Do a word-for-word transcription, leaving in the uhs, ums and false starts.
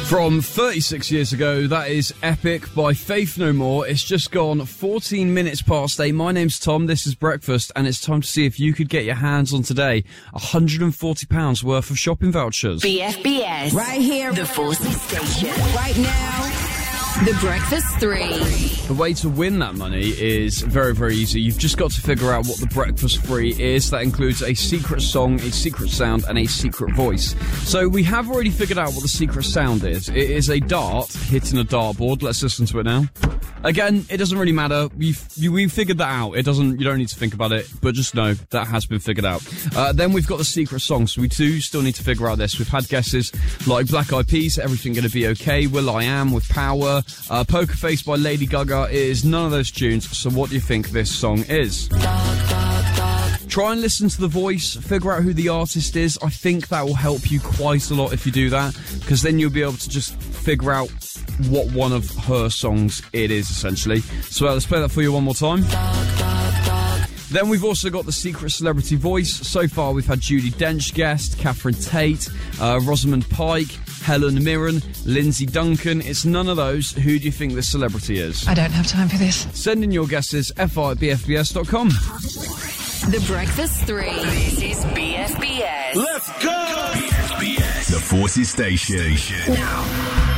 From thirty-six years ago, that is Epic by Faith No More. It's just gone fourteen minutes past eight. My name's Tom, this is Breakfast, and it's time to see if you could get your hands on today one hundred forty pounds worth of shopping vouchers. B F B S. Right here. The Forces Station. Right now. The Breakfast three. The way to win that money is very, very easy. You've just got to figure out what the Breakfast Free is. That includes a secret song, a secret sound, and a secret voice. So we have already figured out what the secret sound is. It is a dart hitting a dartboard. Let's listen to it now. Again, it doesn't really matter. We've, we've figured that out. It doesn't. You don't need to think about it, but just know that has been figured out. Uh, then we've got the secret song. So we do still need to figure out this. We've had guesses like Black Eyed Peas, Everything Gonna Be Okay, Will I Am with Power, uh, Poker Face by Lady Gaga. It is none of those tunes. So what do you think this song is? Try and listen to the voice, figure out who the artist is. I think that will help you quite a lot if you do that, because then you'll be able to just figure out what one of her songs it is, essentially. So uh, let's play that for you one more time. Then we've also got the secret celebrity voice. So far we've had Judi Dench guest, Catherine Tate, uh, Rosamund Pike, Helen Mirren, Lindsay Duncan. It's none of those. Who do you think this celebrity is? I don't have time for this. Send in your guesses, f i at b f b s dot com. The Breakfast three. This is B F B S. Let's go! B F B S. The Forces Station. Now.